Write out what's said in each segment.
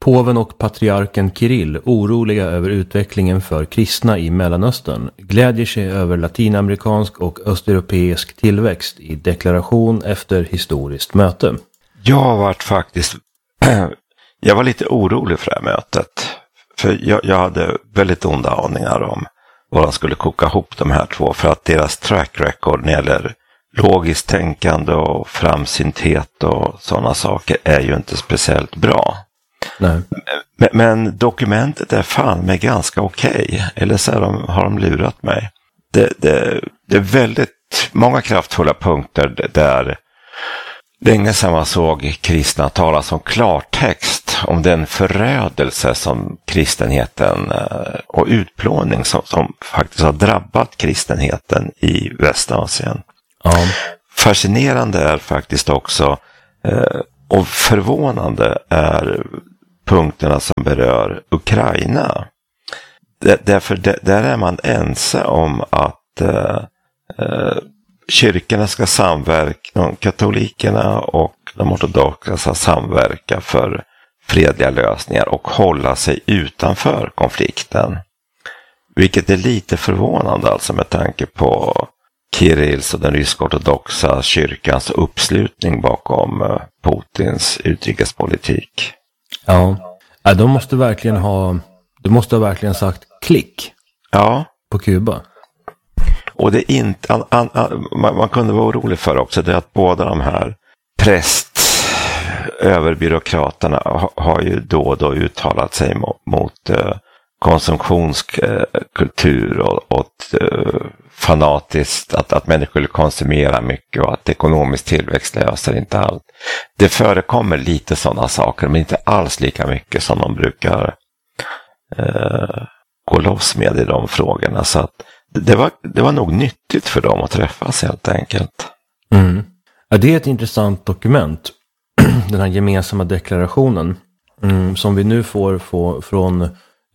Påven och patriarken Kirill, oroliga över utvecklingen för kristna i Mellanöstern, glädjer sig över latinamerikansk och östeuropeisk tillväxt i deklaration efter historiskt möte. Jag var lite orolig för det här mötet. För jag hade väldigt onda aningar om vad de skulle koka ihop de här två. För att deras track record när det gäller logiskt tänkande och framsynthet och sådana saker är ju inte speciellt bra. Nej. Men dokumentet är fan med ganska okej. Eller så har de lurat mig. Det är väldigt många kraftfulla punkter där länge sedan man såg kristna tala som klartext om den förödelse som kristenheten och utplåning som faktiskt har drabbat kristenheten i Västasien. Ja. Fascinerande är faktiskt också och förvånande är punkterna som berör Ukraina. Därför där är man ense om att kyrkorna ska samverka, katolikerna och de ortodoxa ska samverka för fredliga lösningar och hålla sig utanför konflikten. Vilket är lite förvånande alltså med tanke på Kirills och den rysk-ortodoxa kyrkans uppslutning bakom Putins utrikespolitik. Ja, de måste verkligen ha sagt klick på Kuba. Och det är inte, man kunde vara orolig för också det att båda de här överbyråkraterna har ju då och då uttalat sig mot konsumtionskultur och fanatiskt att människor vill konsumera mycket och att ekonomisk tillväxt löser inte allt. Det förekommer lite sådana saker men inte alls lika mycket som de brukar gå loss med i de frågorna. Så att det var nog nyttigt för dem att träffas helt enkelt. Mm. Ja, det är ett intressant dokument. Den här gemensamma deklarationen som vi nu får från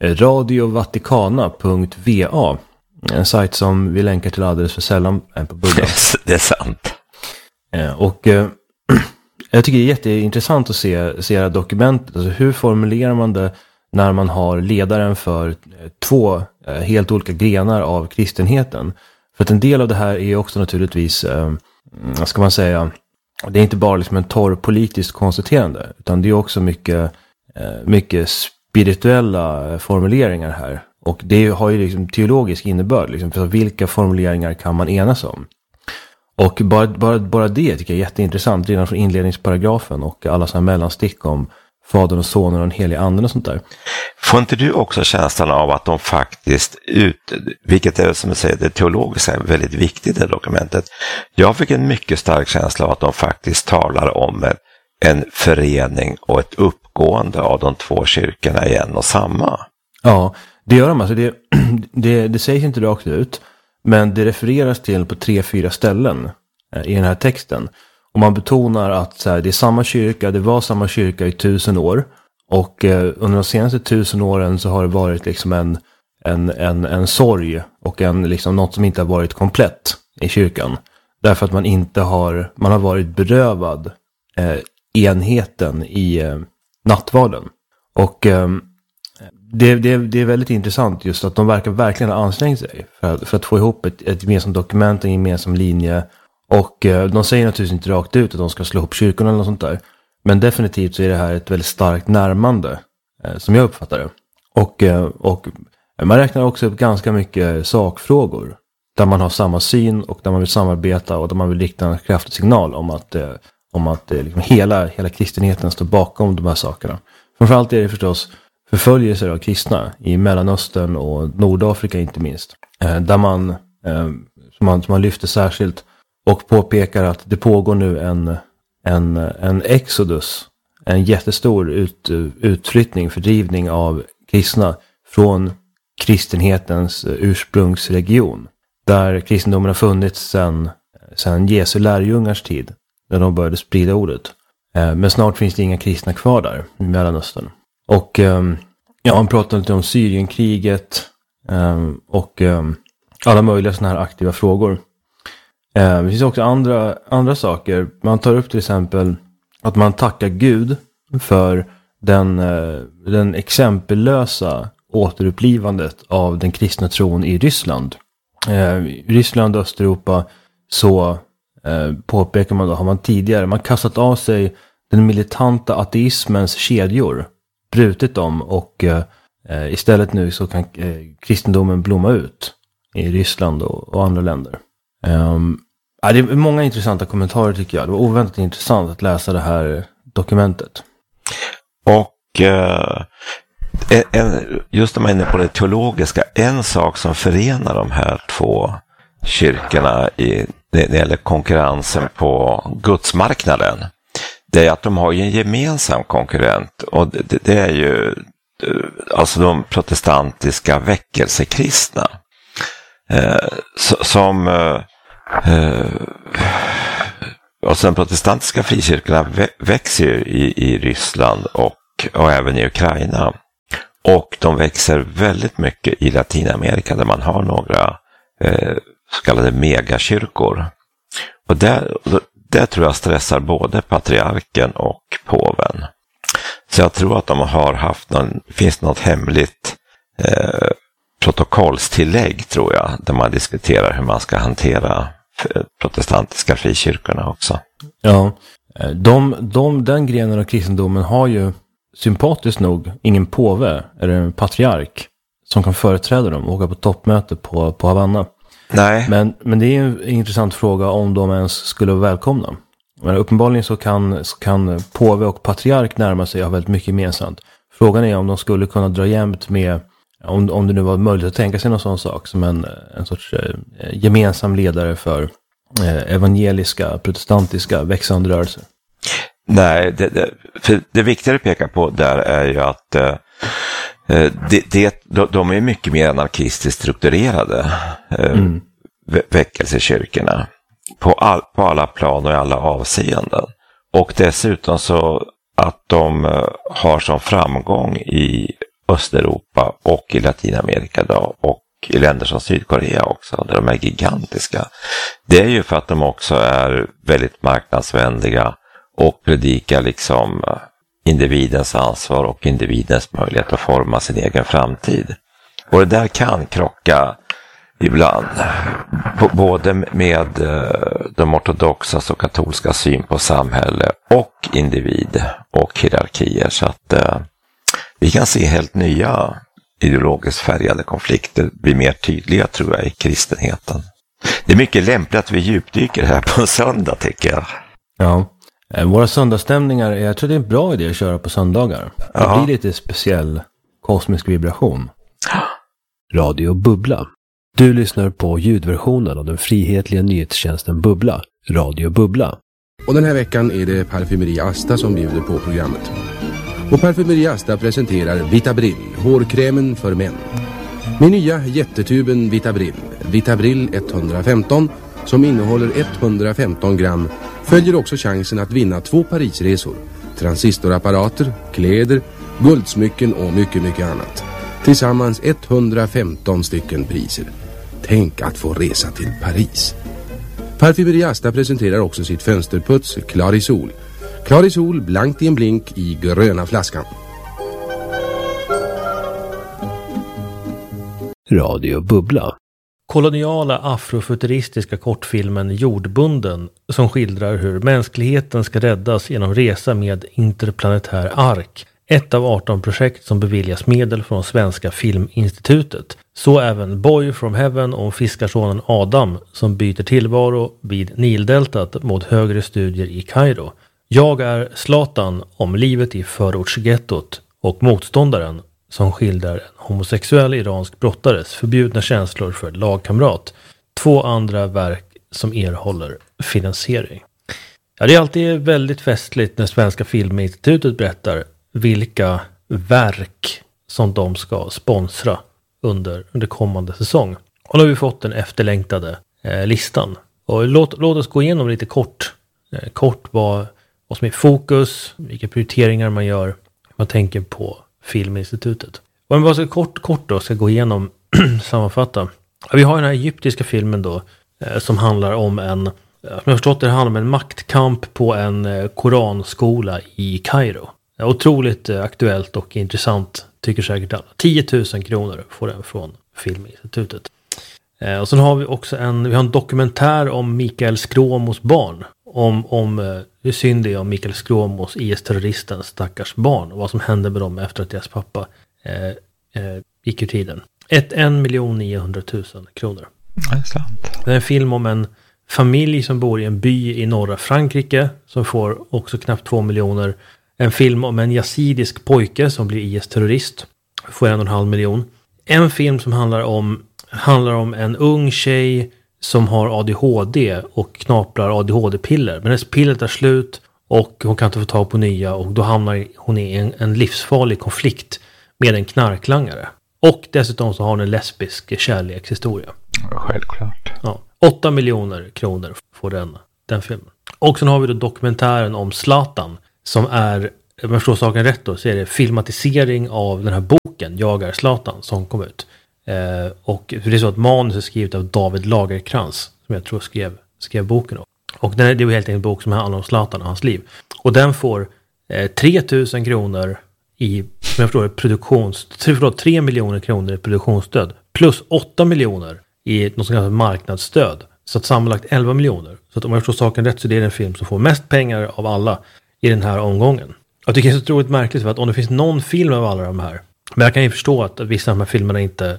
radiovaticana.va. En sajt som vi länkar till alldeles för sällan på Buddha. Det är sant. Och jag tycker det är jätteintressant att se det här dokumentet. Alltså hur formulerar man det när man har ledaren för två helt olika grenar av kristenheten. För att en del av det här är också naturligtvis, vad ska man säga, det är inte bara liksom en torr politiskt konstaterande, utan det är också mycket spirituella formuleringar här. Och det har ju liksom teologisk innebörd, liksom, för vilka formuleringar kan man enas om. Och bara det tycker jag är jätteintressant redan från inledningsparagrafen och alla sådana mellanstick om Fadern och Sonen och den heliga anden och sånt där. Får inte du också känslan av att de faktiskt, vilket är som jag säger, det teologiska är väldigt viktigt i det dokumentet. Jag fick en mycket stark känsla av att de faktiskt talar om en förening och ett uppgående av de två kyrkorna i en och samma. Ja, det gör de. Alltså det sägs inte rakt ut, men det refereras till på 3-4 ställen i den här texten. Och man betonar att så här, det är samma kyrka, det var samma kyrka i 1000 år. Och under de senaste 1000 åren så har det varit liksom en sorg och liksom något som inte har varit komplett i kyrkan. Därför att man har varit berövad enheten i nattvarden. Och det är väldigt intressant just att de verkar verkligen ha ansträngt sig för att få ihop ett gemensamt dokument, en gemensam linje. Och de säger naturligtvis inte rakt ut att de ska slå ihop kyrkorna eller något sånt där. Men definitivt så är det här ett väldigt starkt närmande som jag uppfattar det. Och man räknar också upp ganska mycket sakfrågor där man har samma syn och där man vill samarbeta och där man vill rikta en kraftig signal om att liksom hela kristenheten står bakom de här sakerna. Framförallt är det förstås förföljelser av kristna i Mellanöstern och Nordafrika inte minst. Där man lyfter särskilt och påpekar att det pågår nu en exodus, en jättestor utflyttning, fördrivning av kristna från kristenhetens ursprungsregion. Där kristendomen har funnits sedan Jesu lärjungars tid, när de började sprida ordet. Men snart finns det inga kristna kvar där i Mellanöstern. Och han pratar lite om Syrienkriget och alla möjliga sådana här aktiva frågor. Det finns också andra saker. Man tar upp till exempel att man tackar Gud för den exempellösa återupplivandet av den kristna tron i Ryssland. I Ryssland och Östeuropa så påpekar man då, har man tidigare kastat av sig den militanta ateismens kedjor, brutit dem och istället nu så kan kristendomen blomma ut i Ryssland och andra länder. Det är många intressanta kommentarer tycker jag. Det var oväntat intressant att läsa det här dokumentet. Och just när man är inne på det teologiska, en sak som förenar de här två kyrkorna när det gäller konkurrensen på gudsmarknaden, det är att de har ju en gemensam konkurrent, och det är ju alltså de protestantiska väckelsekristna som alltså de protestantiska frikyrkorna växer ju i Ryssland och även i Ukraina, och de växer väldigt mycket i Latinamerika där man har några så kallade megakyrkor, och där tror jag stressar både patriarken och påven. Så jag tror att de har haft finns något hemligt protokollstillägg, tror jag, där man diskuterar hur man ska hantera protestantiska frikyrkorna också. Ja, den grenen av kristendomen har ju sympatiskt nog ingen påve eller en patriark som kan företräda dem och åka på toppmöte på Havanna. Nej. Men det är en intressant fråga om de ens skulle vara välkomna. Men uppenbarligen så kan påve och patriark närma sig av väldigt mycket gemensamt. Frågan är om de skulle kunna dra jämnt med, om det nu var möjligt att tänka sig någon sån sak, som en sorts gemensam ledare för evangeliska, protestantiska växande rörelser. Nej, för det viktiga att peka på där är ju att de är mycket mer anarkistiskt strukturerade, väckelsekyrkorna, på alla plan och i alla avseenden. Och dessutom så att de har som framgång i Östeuropa och i Latinamerika då, och i länder som Sydkorea också, där de är gigantiska. Det är ju för att de också är väldigt marknadsvänliga och predikar liksom individens ansvar och individens möjlighet att forma sin egen framtid. Och det där kan krocka ibland både med de ortodoxa och katolska syn på samhälle och individ och hierarkier, så att vi kan se helt nya ideologiskt färgade konflikter blir mer tydliga, tror jag, i kristenheten. Det är mycket lämpligt att vi djupdyker här på en söndag, tycker jag. Ja, våra söndagsstämningar, jag tror det är en bra idé att köra på söndagar. Det blir lite speciell kosmisk vibration. Radio Bubbla. Du lyssnar på ljudversionen av den frihetliga nyhetstjänsten Bubbla, Radio Bubbla. Och den här veckan är det Parfymeri Asta som bjuder på programmet. Och Parfymeri Asta presenterar Vitabrill, hårkrämen för män. Med nya jättetuben Vitabrill 115, som innehåller 115 gram, följer också chansen att vinna 2 Parisresor, transistorapparater, kläder, guldsmycken och mycket, mycket annat. Tillsammans 115 stycken priser. Tänk att få resa till Paris. Parfymeri Asta presenterar också sitt fönsterputs Clarisol. Clarisol blankt i en blink i gröna flaskan. Radio Bubbla. Koloniala afrofuturistiska kortfilmen Jordbunden, som skildrar hur mänskligheten ska räddas genom resa med interplanetär ark. Ett av 18 projekt som beviljas medel från Svenska Filminstitutet. Så även Boy from Heaven om fiskarsonen Adam som byter tillvaro vid Nildeltat mot högre studier i Kairo. Jag är Zlatan om livet i förortsgettot och Motståndaren som skildrar en homosexuell iransk brottares förbjudna känslor för lagkamrat. 2 andra verk som erhåller finansiering. Ja, det är alltid väldigt festligt när Svenska Filminstitutet berättar vilka verk som de ska sponsra under kommande säsong. Och då har vi fått den efterlängtade listan. Och låt oss gå igenom lite kort vad som är fokus, vilka prioriteringar man gör, man tänker på Filminstitutet. Och om vi bara så kort då ska gå igenom sammanfatta. Vi har den här egyptiska filmen då som handlar om som jag förstått det handlar om en maktkamp på en koranskola i Kairo. Otroligt aktuellt och intressant, tycker säkert alla. 10 000 kronor får den från Filminstitutet. Och sen har vi också en dokumentär om Mikael Skråmos barn. Om hur synd det är om Mikael Skråmos, IS-terroristens stackars barn. Och vad som hände med dem efter att deras pappa gick ur tiden. 1 900 000 kronor. Det är en film om en familj som bor i en by i norra Frankrike som får också knappt 2 miljoner. En film om en yazidisk pojke som blir IS-terrorist. Får 1,5 miljon. En film som handlar om en ung tjej som har ADHD och knaprar ADHD-piller. Men hennes piller tar slut och hon kan inte få tag på nya och då hamnar hon i en livsfarlig konflikt med en knarklangare. Och dessutom så har hon en lesbisk kärlekshistoria. Självklart. Ja. 8 miljoner kronor får den filmen. Och sen har vi då dokumentären om Zlatan som är, om jag förstår saken rätt då, så är det filmatisering av den här boken Jag är Zlatan som kom ut. Och det är så att manus är skrivet av David Lagerkrans som jag tror skrev boken då. Och det är helt enkelt en bok som handlar om Zlatan och hans liv. Och den får 3 000 kronor i, som jag förstår 3 miljoner kronor i produktionsstöd plus 8 miljoner i något så kallat marknadsstöd. Så att sammanlagt 11 miljoner. Så att om jag förstår saken rätt så är det den film som får mest pengar av alla i den här omgången. Jag tycker det är så otroligt märkligt för att om det finns någon film av alla de här, men jag kan ju förstå att vissa av de här filmerna inte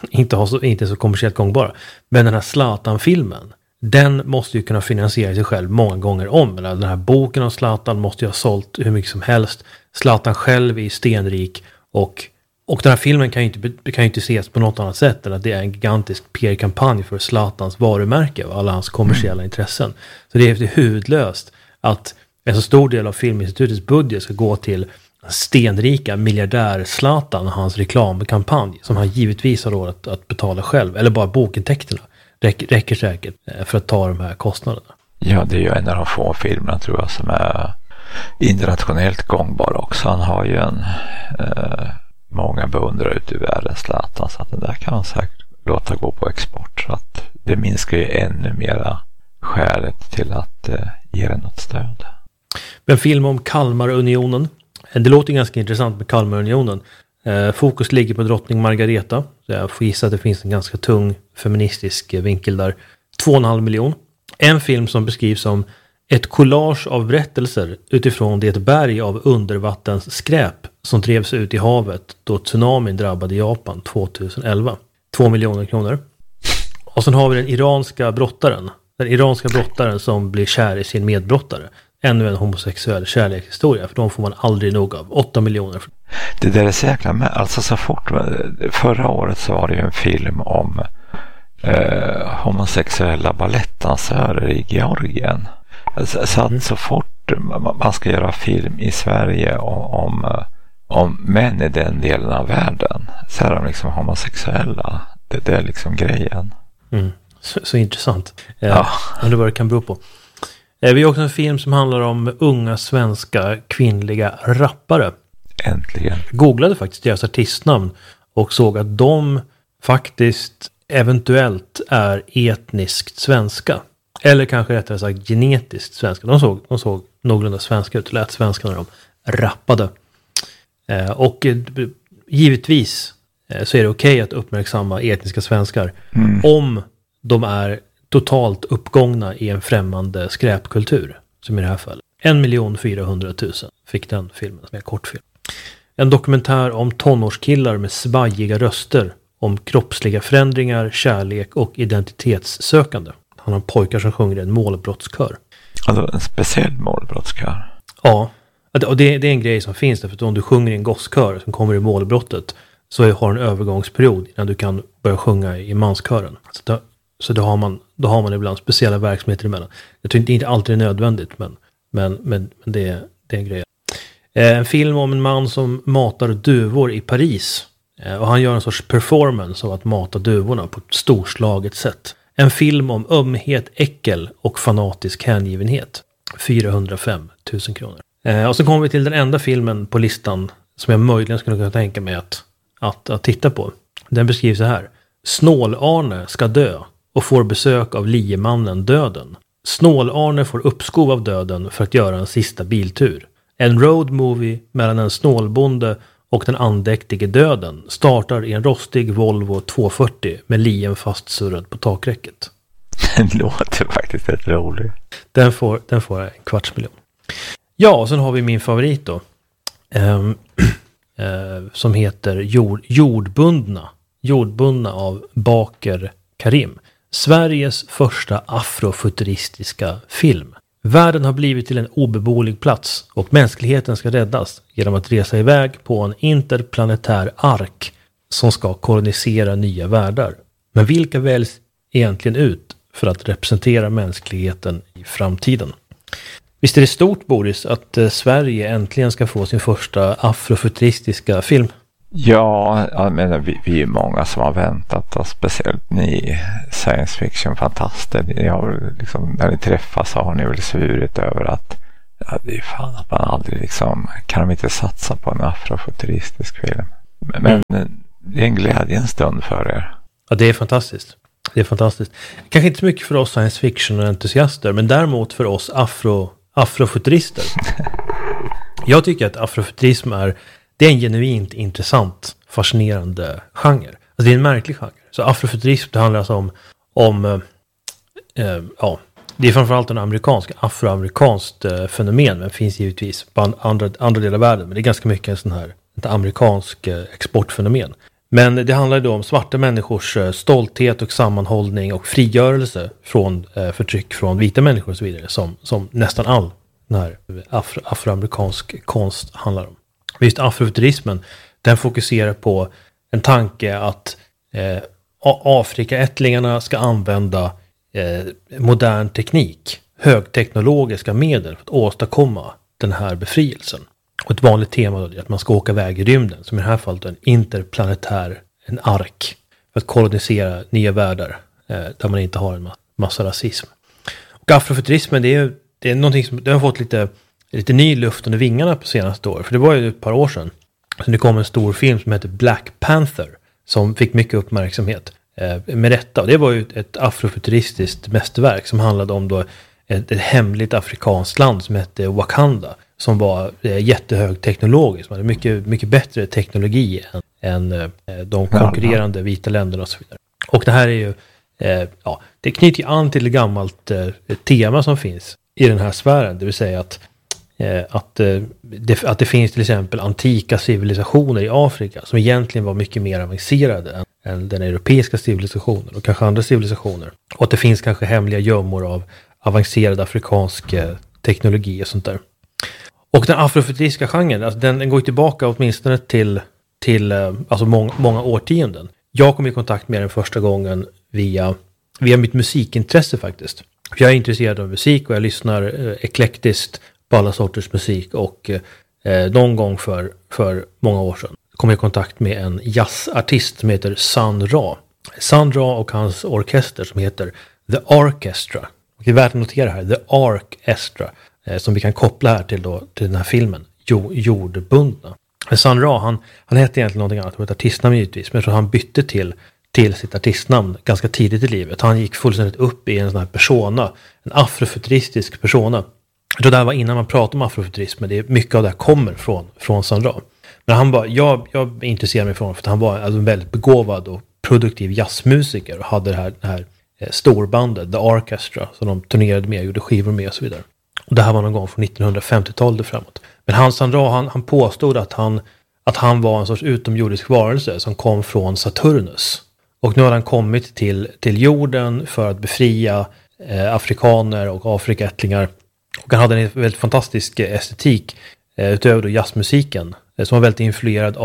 är så kommersiellt gångbara. Men den här Zlatan-filmen, den måste ju kunna finansiera sig själv många gånger om. Den här boken av Zlatan måste ju ha sålt hur mycket som helst. Zlatan själv är stenrik och den här filmen kan ju inte ses på något annat sätt än att det är en gigantisk PR-kampanj för Zlatans varumärke och alla hans kommersiella intressen. Så det är helt huvudlöst att en så stor del av Filminstitutets budget ska gå till stenrika miljardär Zlatan och hans reklamkampanj som han givetvis har råd att betala själv. Eller bara bokintäkterna räcker säkert för att ta de här kostnaderna. Ja, det är ju en av de få filmerna tror jag som är internationellt gångbar också. Han har ju många beundrare ute i världen, Zlatan, så att det där kan man säkert låta gå på export. Så att det minskar ju ännu mera skälet till att ge den något stöd. En film om Kalmarunionen. Det låter ganska intressant med Kalmarunionen. Fokus ligger på drottning Margareta. Så jag får gissa att det finns en ganska tung feministisk vinkel där. 2,5 miljon. En film som beskrivs som ett collage av berättelser utifrån det berg av undervattensskräp som drevs ut i havet då tsunamin drabbade Japan 2011. 2 miljoner kronor. Och sen har vi den iranska brottaren. Den iranska brottaren som blir kär i sin medbrottare. Ännu en homosexuell kärlekshistoria. För de får man aldrig nog av. 8 miljoner. Det där är så jäkla med. Alltså så fort. Förra året så var det ju en film om homosexuella balettdansörer i Georgien. Så att så fort man ska göra film i Sverige om män i den delen av världen så är de liksom homosexuella. Det är liksom grejen. Så intressant. Ja. Undrar vad det kan bero på. Vi har också en film som handlar om unga svenska kvinnliga rappare. Äntligen. Jag googlade faktiskt deras artistnamn och såg att de faktiskt eventuellt är etniskt svenska. Eller kanske rättare sagt genetiskt svenska. De såg någorlunda svenska ut och lät svenska när de rappade. Och givetvis så är det okej att uppmärksamma etniska svenskar om de är totalt uppgångna i en främmande skräpkultur, som i det här fallet. 1 400 000 fick den filmen, som är kortfilm. En dokumentär om tonårskillar med svajiga röster, om kroppsliga förändringar, kärlek och identitetssökande. Han har pojkar som sjunger i en målbrottskör. Alltså en speciell målbrottskör? Ja, och det är en grej som finns där, för om du sjunger i en gosskör som kommer i målbrottet så har en övergångsperiod innan du kan börja sjunga i manskören. Så då har man ibland speciella verksamheter emellan. Jag tror inte alltid det är nödvändigt, men det är en grej. En film om en man som matar duvor i Paris. Och han gör en sorts performance av att mata duvorna på ett storslaget sätt. En film om ömhet, äckel och fanatisk hängivenhet. 405 000 kronor. Och så kommer vi till den enda filmen på listan som jag möjligen skulle kunna tänka mig att titta på. Den beskrivs så här. Snål-Arne ska dö och får besök av liemannen Döden. Snål-Arne får uppskov av Döden för att göra en sista biltur. En road movie mellan en snålbonde och den andäktige döden startar i en rostig Volvo 240 med lien fastsurrad på takräcket. Den låter faktiskt rätt rolig. Den får 250 000. Ja, och sen har vi min favorit då. Som heter Jordbundna av Baker Karim. Sveriges första afrofuturistiska film. Världen har blivit till en obeboelig plats och mänskligheten ska räddas genom att resa iväg på en interplanetär ark som ska kolonisera nya världar. Men vilka väljs egentligen ut för att representera mänskligheten i framtiden? Visst är det stort, Boris, att Sverige äntligen ska få sin första afrofuturistiska film? Ja, jag menar, vi är många som har väntat, och speciellt ni science fiction-fantaster. Ni har liksom, när ni träffas så har ni väl svurit över att det är fan att man aldrig liksom, kan de inte satsa på en afrofuturistisk film. Men det är en glädjens stund för er. Ja, det är fantastiskt. Det är fantastiskt. Kanske inte så mycket för oss science fiction-entusiaster, men däremot för oss afrofuturister. Jag tycker att afrofuturism det är en genuint intressant, fascinerande genre. Alltså det är en märklig genre. Så afrofuturism, det handlar alltså om det är framförallt en afroamerikanskt fenomen, men finns givetvis på andra delar av världen. Men det är ganska mycket en sån här ett amerikansk exportfenomen. Men det handlar då om svarta människors stolthet och sammanhållning och frigörelse från förtryck från vita människor och så vidare. Som nästan all den här afroamerikansk konst handlar om. Visst, afrofuturismen, den fokuserar på en tanke att Afrikaättlingarna ska använda modern teknik, högteknologiska medel för att åstadkomma den här befrielsen. Och ett vanligt tema då är att man ska åka iväg i rymden, som i det här fallet en interplanetär, en ark, för att kolonisera nya världar där man inte har en massa rasism. Och afrofuturismen, det är någonting som det har fått lite ny luft under vingarna på senaste år. För det var ju ett par år sedan så det kom en stor film som heter Black Panther som fick mycket uppmärksamhet med rätta. Och det var ju ett afrofuturistiskt mästerverk som handlade om då ett hemligt afrikanskt land som hette Wakanda, som var jättehög teknologiskt. Man hade mycket, mycket bättre teknologi än de konkurrerande vita länderna och så vidare. Och det här är ju, det knyter an till ett gammalt tema som finns i den här sfären. Det vill säga att det finns till exempel antika civilisationer i Afrika som egentligen var mycket mer avancerade än den europeiska civilisationen och kanske andra civilisationer. Och att det finns kanske hemliga gömmor av avancerad afrikansk teknologi och sånt där. Och den afrofuturistiska genren, alltså den går tillbaka åtminstone till alltså många årtionden. Jag kom i kontakt med den första gången via mitt musikintresse faktiskt. Jag är intresserad av musik och jag lyssnar eklektiskt på alla sorters musik. Och någon gång för många år sedan kom jag i kontakt med en jazzartist som heter Sun Ra. Sun Ra och hans orkester som heter The Orchestra. Och det är värt att notera här, The Orchestra. Som vi kan koppla här till den här filmen, Jordbundna. Sun Ra, han hette egentligen någonting annat, ett artistnamn givetvis, men jag tror han bytte till sitt artistnamn ganska tidigt i livet. Han gick fullständigt upp i en sån här persona, en afrofuturistisk persona. Jag tror det här var innan man pratade om afrofuturism, men mycket av det här kommer från Sun Ra. Men jag intresserade mig för han var alltså en väldigt begåvad och produktiv jazzmusiker och hade det här storbandet, The Orchestra, som de turnerade med, gjorde skivor med och så vidare. Och det här var någon gång från 1950-talet framåt. Men Sun Ra, han påstod att han var en sorts utomjordisk varelse som kom från Saturnus. Och nu har han kommit till jorden för att befria afrikaner och afrikaättlingar. Och han hade en väldigt fantastisk estetik utöver då jazzmusiken som var väldigt influerad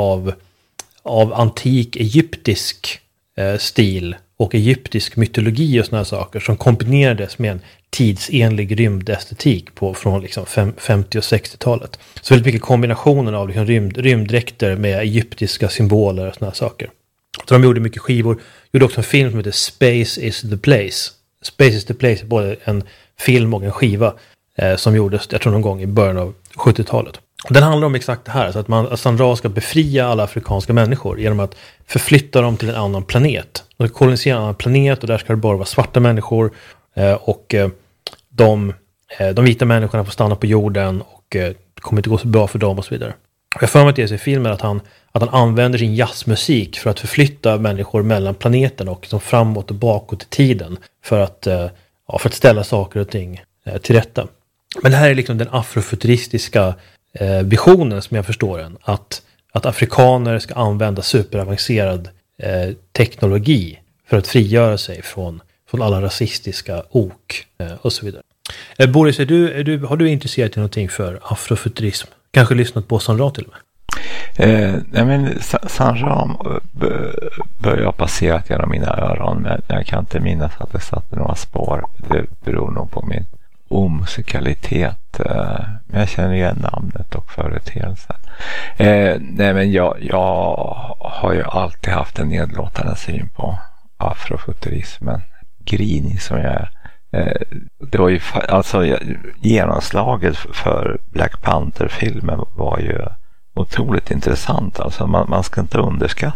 av antik egyptisk stil och egyptisk mytologi och såna här saker som kombinerades med en tidsenlig rymdestetik från liksom 50- och 60-talet. Så väldigt mycket kombinationen av liksom rymddräkter med egyptiska symboler och såna här saker. Så de gjorde mycket skivor. Gjorde också en film som heter Space is the Place. Space is the Place är både en film och en skiva som gjordes, jag tror någon gång i början av 70-talet. Den handlar om exakt det här, så att Sun Ra ska befria alla afrikanska människor genom att förflytta dem till en annan planet. De ska kolonisera en annan planet och där ska det bara vara svarta människor och de vita människorna får stanna på jorden och kommer inte gå så bra för dem och så vidare. Och jag får mig att det är i filmen att han använder sin jazzmusik för att förflytta människor mellan planeten och liksom framåt och bakåt i tiden för att ställa saker och ting till rätta. Men det här är liksom den afrofuturistiska visionen som jag förstår den. Att afrikaner ska använda superavancerad teknologi för att frigöra sig från alla rasistiska ok och så vidare. Boris, har du intresserat dig någonting för afrofuturism? Kanske lyssnat på San Ra till och med? Nej, men San Ra börjar ha passerat genom mina öron, men jag kan inte minnas att det satt några spår. Det beror nog på min omusikalitet, men jag känner igen namnet och företeelsen. Nej, men jag har ju alltid haft en nedlåtande syn på afrofuturismen. Grinig som jag är. Det var ju alltså genomslaget för Black Panther-filmen var ju otroligt intressant. Alltså man ska inte underskatta